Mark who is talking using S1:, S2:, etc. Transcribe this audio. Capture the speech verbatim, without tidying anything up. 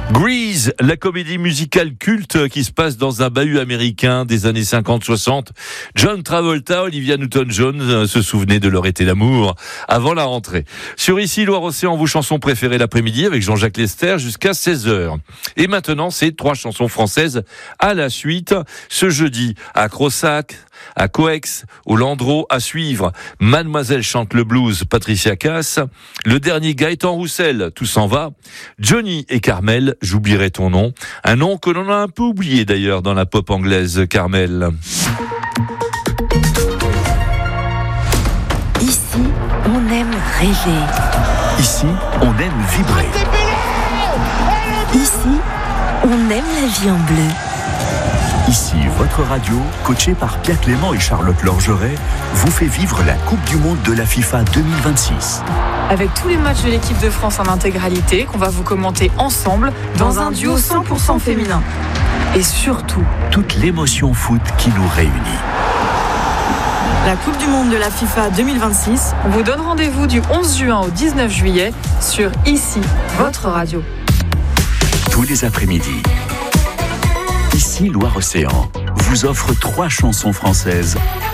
S1: Grease, la comédie musicale culte qui se passe dans un bahut américain des années cinquante soixante. John Travolta, Olivia Newton-John se souvenaient de leur été d'amour avant la rentrée. Sur Ici, Loire-Océan, vos chansons préférées l'après-midi avec Jean-Jacques Lester jusqu'à seize heures. Et maintenant, c'est trois chansons françaises à la suite. Ce jeudi, à Crossac, à Coex, au Landreau, à suivre. Mademoiselle chante le blues, Patricia Cass. Le dernier, Gaëtan Roussel, Tout s'en va. Johnny et Carmel, J'oublierai ton nom. Un nom que l'on a un peu oublié d'ailleurs dans la pop anglaise, Carmel.
S2: Ici, on aime rêver.
S3: Ici, on aime vibrer.
S2: Ici, on aime la vie en bleu.
S3: Ici, votre radio, coachée par Pierre Clément et Charlotte Lorgeret, vous fait vivre la Coupe du Monde de la FIFA deux mille vingt-six.
S4: Avec tous les matchs de l'équipe de France en intégralité, qu'on va vous commenter ensemble dans un duo cent pour cent féminin. Et surtout,
S3: toute l'émotion foot qui nous réunit.
S4: La Coupe du Monde de la FIFA deux mille vingt-six vous donne rendez-vous du onze juin au dix-neuf juillet sur Ici, votre radio.
S3: Tous les après-midi. Ici, Loire-Océan vous offre trois chansons françaises